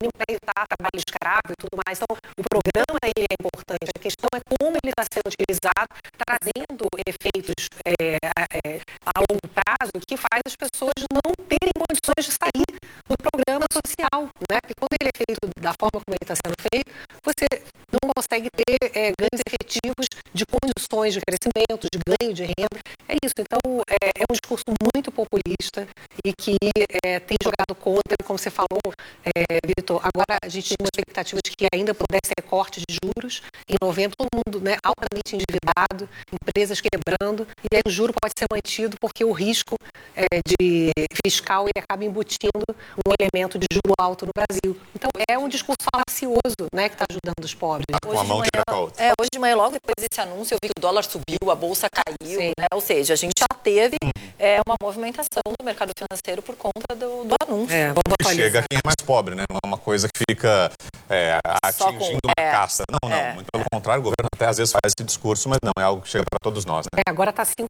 para evitar trabalho escravo e tudo mais. Então, o programa ele é importante. A questão é como ele está sendo utilizado, trazendo efeitos a longo prazo que faz as pessoas não terem condições de sair do programa social, né? Porque quando ele é feito da forma como ele está sendo feito, você não consegue ter ganhos efetivos de condições de crescimento, de ganho de renda. É isso. Então, é um discurso muito populista e que tem jogado contra, como você falou, Vitor, agora a gente tinha uma expectativa de que ainda pudesse ter cortes de juros. Em novembro, todo mundo, né, altamente endividado, empresas quebrando, e aí o juro pode ser mantido porque o risco de fiscal ele acaba embutindo um elemento de juro alto no Brasil. Então, é um discurso falacioso, né, que está ajudando os pobres. Com a mão tira com a outra. Hoje de manhã, logo depois desse anúncio, eu vi que o dólar subiu, a bolsa caiu, né? Ou seja, a gente já teve uma movimentação do mercado financeiro por conta do anúncio. Chega quem é mais pobre, né? Não é uma coisa que fica atingindo uma casta. Não, muito pelo contrário, o governo até às vezes faz esse discurso, mas não é algo que chega para todos nós, né? Agora está R$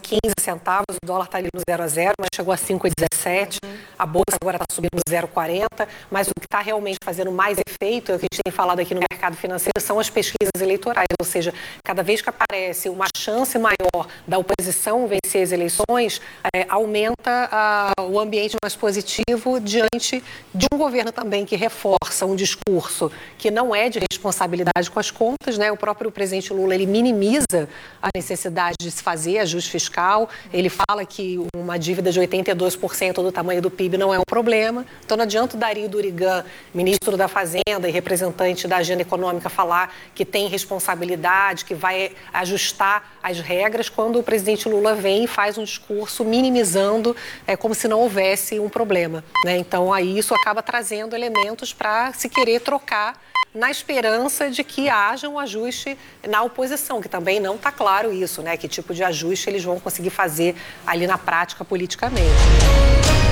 5,15, o dólar está ali no 0 a 0, mas chegou a 5,17, a bolsa agora está subindo 0,40, mas o que está realmente fazendo mais efeito, é o que a gente tem falado aqui no mercado financeiro, são as pesquisas eleitorais, ou seja, cada vez que aparece uma chance maior da oposição vencer as eleições, aumenta o ambiente mais positivo diante de um governo também que reforça um discurso que não é de responsabilidade com as contas, né? O próprio presidente Lula, ele minimiza a necessidade de se fazer ajuste fiscal, ele fala que uma dívida de 82% do tamanho do PIB não é um problema, então não adianta o Dario Durigan, ministro da Fazenda e representante da agenda econômica, falar que tem responsabilidade, que vai ajustar as regras, quando o presidente Lula vem e faz um discurso minimizando, como se não houvesse um problema, né? Então, aí isso acaba trazendo elementos para se querer trocar na esperança de que haja um ajuste na oposição, que também não está claro isso, né? Que tipo de ajuste eles vão conseguir fazer ali na prática politicamente.